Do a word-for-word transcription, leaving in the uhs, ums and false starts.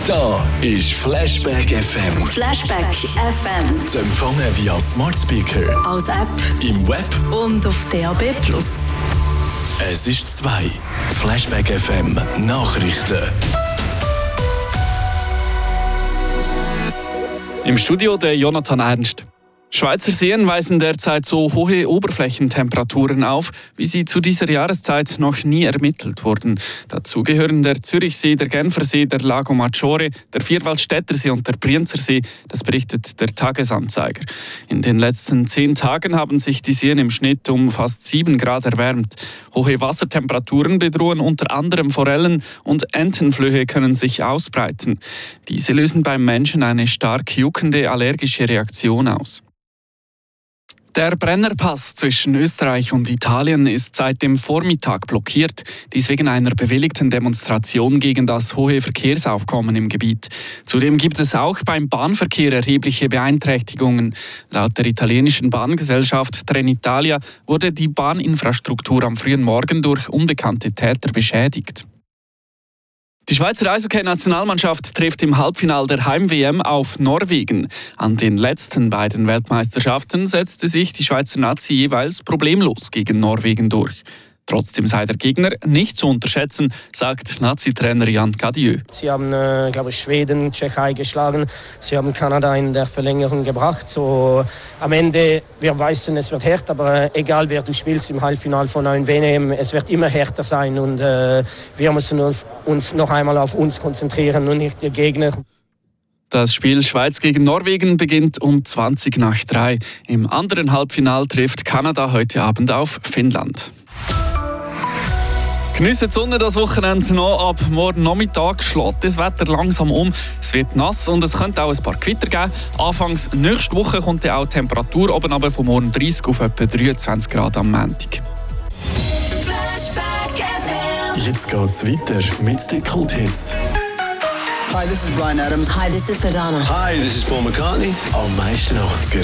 Da ist Flashback F M. Flashback F M. Zu empfangen via Smart Speaker, als App im Web und auf D A B plus. Es ist zwei. Flashback F M Nachrichten. Im Studio der Jonathan Ernst. Schweizer Seen weisen derzeit so hohe Oberflächentemperaturen auf, wie sie zu dieser Jahreszeit noch nie ermittelt wurden. Dazu gehören der Zürichsee, der Genfersee, der Lago Maggiore, der Vierwaldstättersee und der Brienzersee. Das berichtet der Tagesanzeiger. In den letzten zehn Tagen haben sich die Seen im Schnitt um fast sieben Grad erwärmt. Hohe Wassertemperaturen bedrohen unter anderem Forellen und Entenflöhe können sich ausbreiten. Diese lösen beim Menschen eine stark juckende allergische Reaktion aus. Der Brennerpass zwischen Österreich und Italien ist seit dem Vormittag blockiert, dies wegen einer bewilligten Demonstration gegen das hohe Verkehrsaufkommen im Gebiet. Zudem gibt es auch beim Bahnverkehr erhebliche Beeinträchtigungen. Laut der italienischen Bahngesellschaft Trenitalia wurde die Bahninfrastruktur am frühen Morgen durch unbekannte Täter beschädigt. Die Schweizer Eishockey-Nationalmannschaft trifft im Halbfinale der Heim-W M auf Norwegen. An den letzten beiden Weltmeisterschaften setzte sich die Schweizer Nazi jeweils problemlos gegen Norwegen durch. Trotzdem sei der Gegner nicht zu unterschätzen, sagt Nazi-Trainer Jan Cadieux. Sie haben, äh, glaube ich, Schweden, Tschechei geschlagen. Sie haben Kanada in der Verlängerung gebracht. So, am Ende, wir wissen, es wird hart, aber äh, egal wer du spielst im Halbfinale von einem W M, es wird immer härter sein. Und äh, wir müssen uns noch einmal auf uns konzentrieren und nicht der Gegner. Das Spiel Schweiz gegen Norwegen beginnt um zwanzig nach drei. Im anderen Halbfinale trifft Kanada heute Abend auf Finnland. Geniessen die Sonne das Wochenende noch. Ab morgen Nachmittag schlägt das Wetter langsam um. Es wird nass und es könnte auch ein paar Gewitter geben. Anfangs nächste Woche kommt dann auch die Temperatur oben aber von morgen dreißig auf etwa dreiundzwanzig Grad am Montag. Jetzt geht's weiter mit den Kulthits. Hi, this is Bryan Adams. Hi, this is Madonna. Hi, this is Paul McCartney. Am meisten achtziger